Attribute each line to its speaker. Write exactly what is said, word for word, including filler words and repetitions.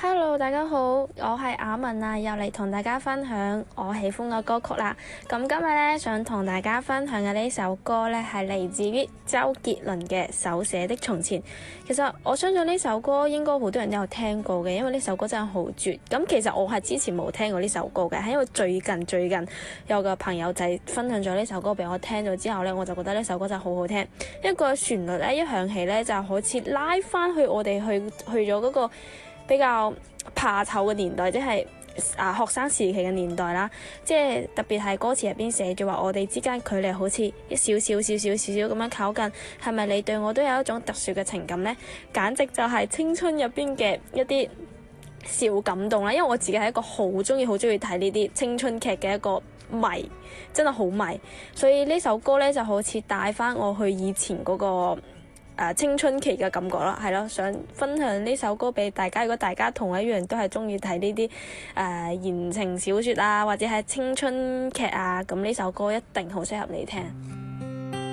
Speaker 1: Hello，大家好，我係雅文啊，又嚟同大家分享我喜歡嘅歌曲啦。咁今日咧想同大家分享嘅呢首歌咧係嚟自於周杰倫嘅《手寫的從前》。其實我相信呢首歌應該好多人都有聽過嘅，因為呢首歌真係好絕。咁其實我係之前冇聽過呢首歌嘅，係因為最近最近有個朋友仔分享咗呢首歌俾我聽咗之後咧，我就覺得呢首歌真係好好聽。一個旋律咧一響起咧，就好似拉翻去我哋去去咗嗰個比較怕醜嘅年代，即係啊學生時期嘅年代啦。即係特別係歌詞入邊寫住話，我哋之間距離好似一少少少少少少咁樣靠近，係咪你對我都有一種特殊嘅情感呢？簡直就係青春入邊嘅一啲小感動啦。因為我自己係一個好中意好中意睇呢啲青春劇嘅一個迷，真係好迷，所以呢首歌呢，就好似帶翻我去以前嗰個誒、呃、青春期嘅感覺啦，係咯，想分享呢首歌俾大家。如果大家同我一樣都係中意睇呢啲誒言情小說啊，或者係青春劇啊，咁呢首歌一定好適合你聽。